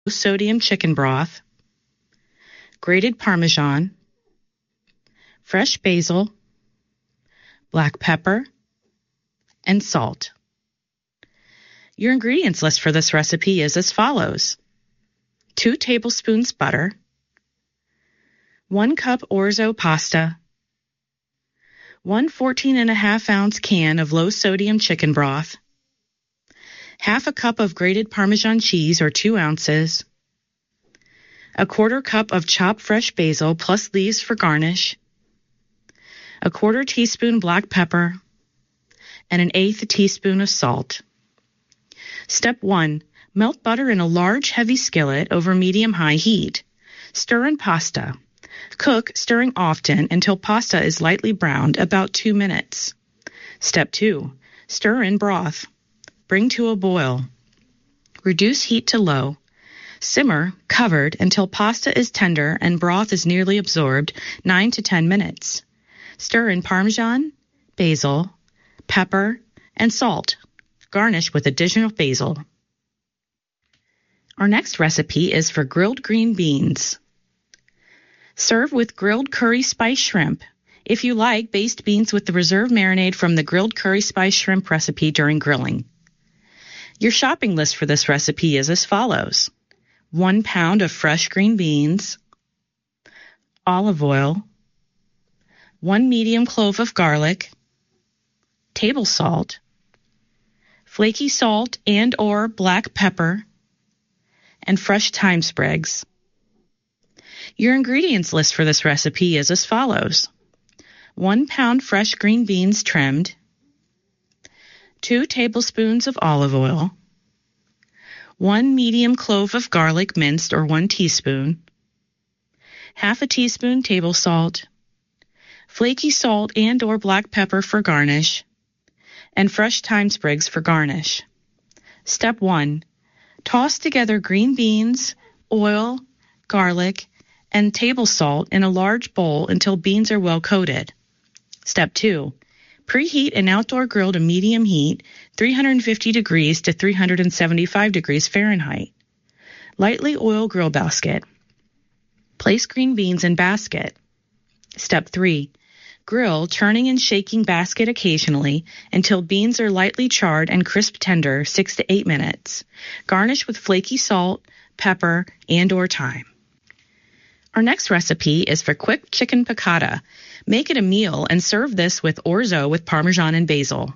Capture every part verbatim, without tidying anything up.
sodium chicken broth, grated Parmesan, fresh basil, black pepper, and salt. Your ingredients list for this recipe is as follows: two tablespoons butter, one cup orzo pasta, one fourteen and a half ounce can of low sodium chicken broth, half a cup of grated Parmesan cheese or two ounces, a quarter cup of chopped fresh basil plus leaves for garnish, a quarter teaspoon black pepper, and an eighth teaspoon of salt. Step one, melt butter in a large heavy skillet over medium-high heat. Stir in pasta. Cook, stirring often until pasta is lightly browned, about two minutes. Step two, stir in broth. Bring to a boil. Reduce heat to low. Simmer, covered, until pasta is tender and broth is nearly absorbed, nine to ten minutes. Stir in Parmesan, basil, pepper, and salt. Garnish with additional basil. Our next recipe is for grilled green beans. Serve with grilled curry spice shrimp. If you like, baste beans with the reserve marinade from the grilled curry spice shrimp recipe during grilling. Your shopping list for this recipe is as follows: one pound of fresh green beans, olive oil, one medium clove of garlic, table salt, flaky salt and or black pepper, and fresh thyme sprigs. Your ingredients list for this recipe is as follows: one pound fresh green beans trimmed, two tablespoons of olive oil, one medium clove of garlic minced or one teaspoon, half a teaspoon table salt, flaky salt and or black pepper for garnish, and fresh thyme sprigs for garnish. Step one, toss together green beans, oil, garlic, and table salt in a large bowl until beans are well coated. Step two, preheat an outdoor grill to medium heat, three hundred fifty degrees to three hundred seventy-five degrees Fahrenheit. Lightly oil grill basket. Place green beans in basket. Step three, grill, turning and shaking basket occasionally until beans are lightly charred and crisp tender, six to eight minutes. Garnish with flaky salt, pepper, and or thyme. Our next recipe is for quick chicken piccata. Make it a meal and serve this with orzo with Parmesan and basil.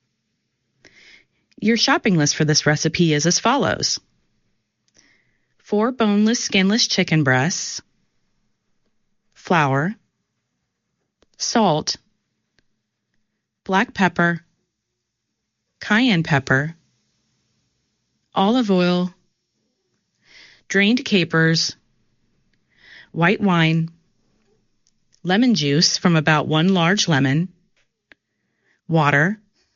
Your shopping list for this recipe is as follows: four boneless, skinless chicken breasts, flour, salt, black pepper, cayenne pepper, olive oil, drained capers, white wine, lemon juice from about one large lemon, water,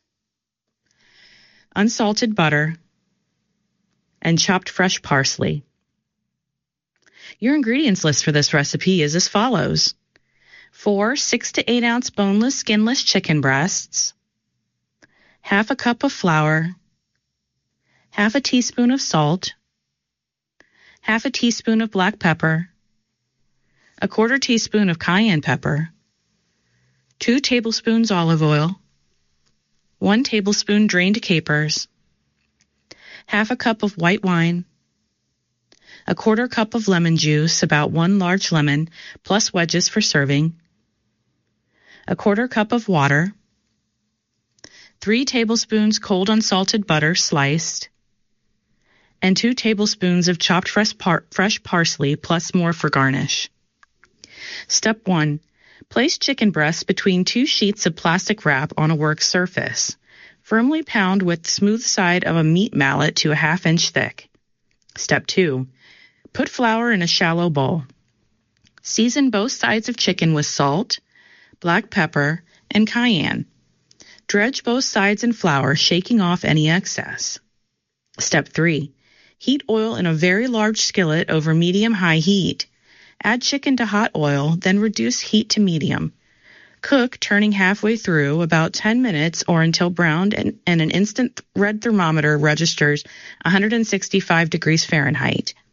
unsalted butter, and chopped fresh parsley. Your ingredients list for this recipe is as follows: four six to eight ounce boneless, skinless chicken breasts, half a cup of flour, half a teaspoon of salt, half a teaspoon of black pepper, a quarter teaspoon of cayenne pepper, two tablespoons olive oil, one tablespoon drained capers, half a cup of white wine, a quarter cup of lemon juice, about one large lemon, plus wedges for serving, a quarter cup of water, three tablespoons cold unsalted butter sliced, and two tablespoons of chopped fresh, par- fresh parsley plus more for garnish. Step one, place chicken breasts between two sheets of plastic wrap on a work surface. Firmly pound with smooth side of a meat mallet to a half inch thick. Step two, put flour in a shallow bowl. Season both sides of chicken with salt, black pepper, and cayenne. Dredge both sides in flour, shaking off any excess. Step three, heat oil in a very large skillet over medium-high heat. Add chicken to hot oil, then reduce heat to medium. Cook, turning halfway through, about ten minutes or until browned and, and an instant red thermometer registers one hundred sixty-five degrees Fahrenheit.